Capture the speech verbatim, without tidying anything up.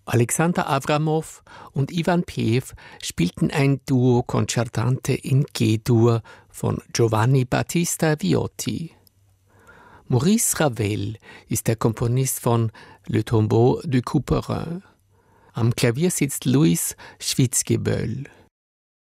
Alexander Avramow und Ivan Peew spielten ein Duo Concertante in G-Dur von Giovanni Battista Viotti. Maurice Ravel ist der Komponist von Le Tombeau du Couperin. Am Klavier sitzt Louis Schwitzgeböll.